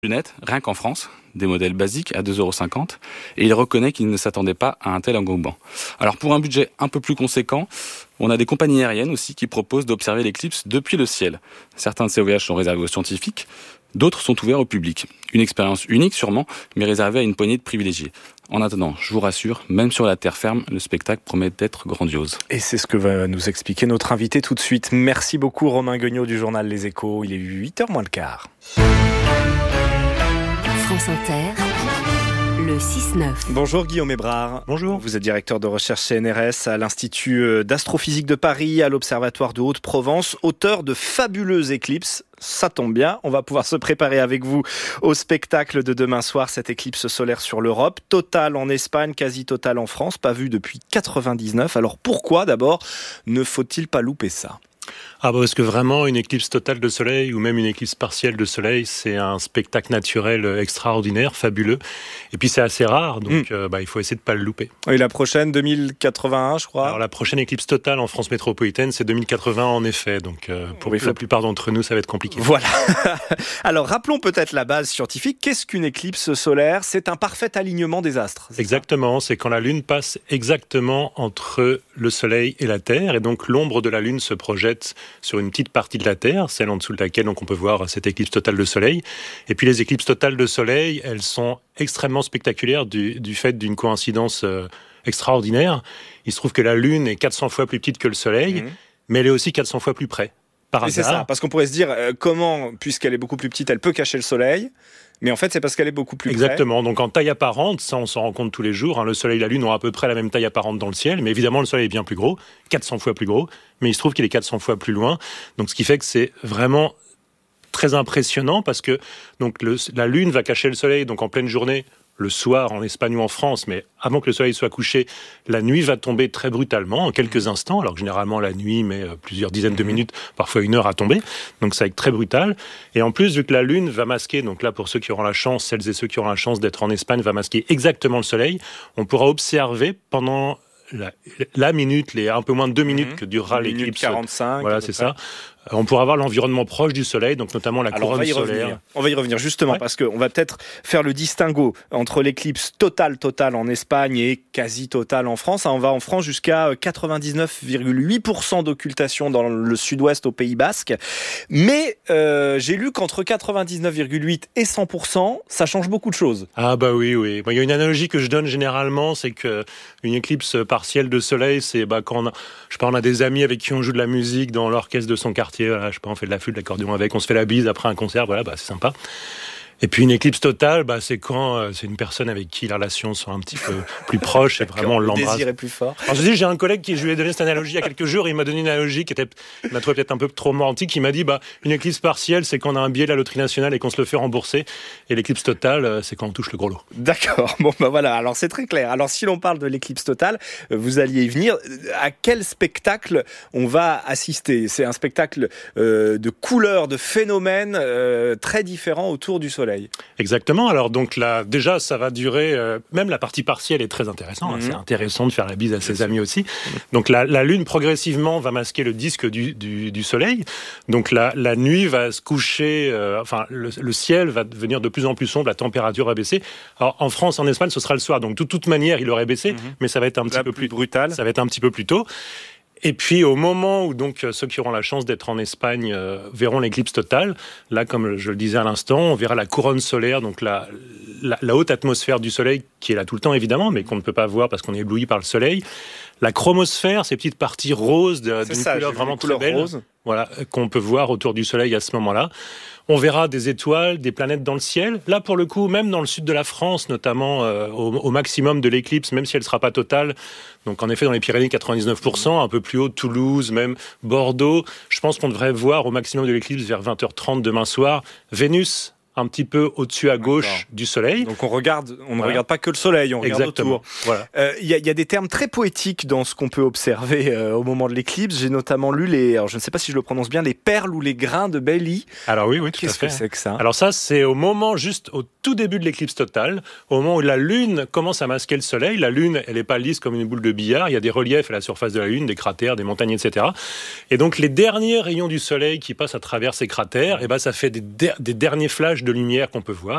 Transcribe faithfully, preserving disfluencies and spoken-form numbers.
lunettes, rien qu'en France, des modèles basiques à deux euros cinquante, et il reconnaît qu'il ne s'attendait pas à un tel engouement. Alors pour un budget un peu plus conséquent, on a des compagnies aériennes aussi qui proposent d'observer l'éclipse depuis le ciel. Certains de ces voyages sont réservés aux scientifiques, d'autres sont ouverts au public. Une expérience unique sûrement, mais réservée à une poignée de privilégiés. En attendant, je vous rassure, même sur la terre ferme, le spectacle promet d'être grandiose. Et c'est ce que va nous expliquer notre invité tout de suite. Merci beaucoup Romain Guignot du journal Les Échos. Il est huit heures moins le quart. France Inter, le six neuf. Bonjour Guillaume Hébrard. Bonjour. Vous êtes directeur de recherche C N R S à l'Institut d'astrophysique de Paris, à l'Observatoire de Haute-Provence, auteur de fabuleuses éclipses. Ça tombe bien, on va pouvoir se préparer avec vous au spectacle de demain soir, cette éclipse solaire sur l'Europe, totale en Espagne, quasi totale en France, pas vue depuis quatre-vingt-dix-neuf. Alors pourquoi d'abord ne faut-il pas louper ça ? Ah bah parce que vraiment une éclipse totale de soleil ou même une éclipse partielle de soleil, c'est un spectacle naturel extraordinaire, fabuleux. Et puis c'est assez rare, donc mmh. euh, bah, il faut essayer de ne pas le louper. Et la prochaine, deux mille quatre-vingt-un, je crois. Alors la prochaine éclipse totale en France métropolitaine, c'est deux mille quatre-vingts en effet. Donc euh, pour oui, la faut... plupart d'entre nous, ça va être compliqué. Voilà. Alors rappelons peut-être la base scientifique. Qu'est-ce qu'une éclipse solaire ? C'est un parfait alignement des astres. C'est exactement, ça c'est quand la Lune passe exactement entre le Soleil et la Terre. Et donc l'ombre de la Lune se projette sur une petite partie de la Terre, celle en dessous de laquelle donc, on peut voir cette éclipse totale de soleil. Et puis les éclipses totales de soleil, elles sont extrêmement spectaculaires du, du fait d'une coïncidence euh, extraordinaire. Il se trouve que la Lune est quatre cents fois plus petite que le Soleil, mmh. mais elle est aussi quatre cents fois plus près. Par et hasard. C'est ça, parce qu'on pourrait se dire, euh, comment, puisqu'elle est beaucoup plus petite, elle peut cacher le Soleil ? Mais en fait, c'est parce qu'elle est beaucoup plus Exactement. près. Donc en taille apparente, ça on s'en rend compte tous les jours, hein, le Soleil et la Lune ont à peu près la même taille apparente dans le ciel, mais évidemment le Soleil est bien plus gros, quatre cents fois plus gros, mais il se trouve qu'il est quatre cents fois plus loin. Donc ce qui fait que c'est vraiment très impressionnant parce que donc, le, la Lune va cacher le Soleil donc en pleine journée, le soir en Espagne ou en France, mais avant que le soleil soit couché, la nuit va tomber très brutalement, en quelques instants, alors que généralement la nuit met plusieurs dizaines de minutes, parfois une heure à tomber, donc ça va être très brutal. Et en plus, vu que la Lune va masquer, donc là pour ceux qui auront la chance, celles et ceux qui auront la chance d'être en Espagne, va masquer exactement le soleil, on pourra observer pendant la, la minute, les un peu moins de deux minutes mmh. que durera l'éclipse. quarante-cinq. Voilà, c'est ça. On pourra avoir l'environnement proche du Soleil, donc notamment la Alors couronne on va y solaire. Revenir. On va y revenir justement, ouais. parce qu'on va peut-être faire le distinguo entre l'éclipse totale, totale en Espagne et quasi totale en France. On va en France jusqu'à quatre-vingt-dix-neuf virgule huit pour cent d'occultation dans le sud-ouest au Pays Basque. Mais euh, j'ai lu qu'entre quatre-vingt-dix-neuf virgule huit et cent pour cent, ça change beaucoup de choses. Ah bah oui, oui. Il y a une analogie que je donne généralement, c'est qu'une éclipse partielle de soleil, c'est bah, quand on a, je sais pas, on a des amis avec qui on joue de la musique dans l'orchestre de son quartier. Voilà, je sais pas, on fait de la flûte, de l'accordéon avec, on se fait la bise après un concert, voilà, bah, c'est sympa. Et puis une éclipse totale, bah, c'est quand euh, c'est une personne avec qui les relations sont un petit peu plus proches et vraiment on l'embrasse. Le désir est plus fort. Alors, je dis, j'ai un collègue qui je lui ai donné cette analogie il y a quelques jours, il m'a donné une analogie qui était, il m'a trouvé peut-être un peu trop romantique, il m'a dit, bah, une éclipse partielle, c'est quand on a un billet de la loterie nationale et qu'on se le fait rembourser, et l'éclipse totale, c'est quand on touche le gros lot. D'accord, bon bah voilà, alors c'est très clair. Alors si l'on parle de l'éclipse totale, vous alliez y venir, à quel spectacle on va assister ? C'est un spectacle euh, de couleurs, de phénomènes euh, très différents autour du Soleil. Exactement. Alors donc là, déjà, ça va durer. Euh, même la partie partielle est très intéressante. Mmh. Hein, c'est intéressant de faire la bise à ses amis aussi. Mmh. Donc la, la Lune progressivement va masquer le disque du, du, du Soleil. Donc la, la nuit va se coucher. Euh, enfin, le, le ciel va devenir de plus en plus sombre. La température va baisser. Alors en France, en Espagne, ce sera le soir. Donc de toute manière, il aurait baissé, mmh. mais ça va être un petit la peu plus plus brutal. Ça va être un petit peu plus tôt. Et puis au moment où donc ceux qui auront la chance d'être en Espagne euh, verront l'éclipse totale, là comme je le disais à l'instant, on verra la couronne solaire, donc la, la, la haute atmosphère du Soleil qui est là tout le temps évidemment, mais qu'on ne peut pas voir parce qu'on est ébloui par le Soleil. La chromosphère, ces petites parties roses de, d'une ça, couleur vraiment très belle, rose. Voilà, qu'on peut voir autour du Soleil à ce moment-là. On verra des étoiles, des planètes dans le ciel. Là, pour le coup, même dans le sud de la France, notamment euh, au, au maximum de l'éclipse, même si elle ne sera pas totale, donc en effet dans les Pyrénées, quatre-vingt-dix-neuf pour cent, un peu plus haut, Toulouse, même Bordeaux, je pense qu'on devrait voir au maximum de l'éclipse vers vingt heures trente demain soir, Vénus, un petit peu au-dessus à gauche D'accord. du Soleil. Donc on regarde, on ne voilà. regarde pas que le Soleil, on regarde Exactement. autour. Voilà. Euh, y a, y a des termes très poétiques dans ce qu'on peut observer euh, au moment de l'éclipse. J'ai notamment lu les, alors je ne sais pas si je le prononce bien, les perles ou les grains de Béli. Alors oui, oui, tout Qu'est-ce à fait. Qu'est-ce que c'est que ça ? Alors ça, c'est au moment, juste au tout début de l'éclipse totale, au moment où la Lune commence à masquer le Soleil. La Lune, elle n'est pas lisse comme une boule de billard. Il y a des reliefs à la surface de la Lune, des cratères, des montagnes, et cetera. Et donc les derniers rayons du Soleil qui passent à travers ces cratères, et ben ça fait des, der- des derniers flashs de lumière qu'on peut voir.